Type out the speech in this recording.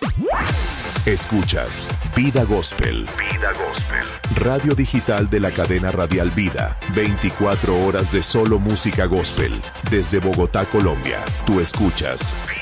Escuchas Vida Gospel. Vida Gospel. Radio digital de la cadena radial Vida. 24 horas de solo música gospel. Desde Bogotá, Colombia. Tú escuchas